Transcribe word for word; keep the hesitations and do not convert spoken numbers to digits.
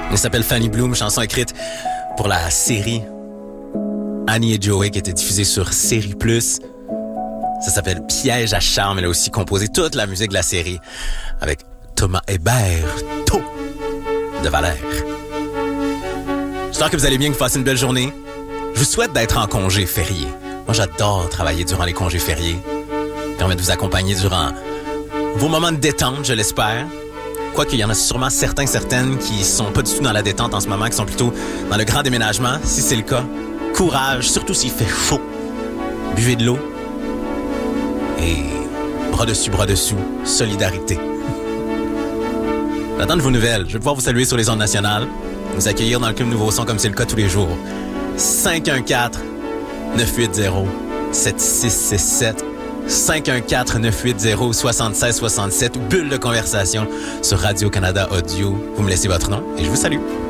Elle s'appelle Fanny Bloom, chanson écrite pour la série Annie et Joey qui était diffusée sur Série Plus. Ça s'appelle Piège à charme. Elle a aussi composé toute la musique de la série avec Thomas Hébert, Tau de Valère. J'espère que vous allez bien, que vous passez une belle journée. Je vous souhaite d'être en congé férié. Moi, j'adore travailler durant les congés fériés. Ça permet de vous accompagner durant vos moments de détente, je l'espère. Quoique, il y en a sûrement certains, certaines qui sont pas du tout dans la détente en ce moment, qui sont plutôt dans le grand déménagement. Si c'est le cas, courage, surtout s'il fait chaud. Buvez de l'eau. Et bras dessus, bras dessous, solidarité. J'attends de vos nouvelles. Je vais pouvoir vous saluer sur les ondes nationales, vous accueillir dans le Club Nouveau Son comme c'est le cas tous les jours. cinq un quatre, neuf huit zéro, sept six six sept, cinq un quatre, neuf huit zéro, six six six sept ou bulle de conversation sur Radio-Canada Audio. Vous me laissez votre nom et je vous salue.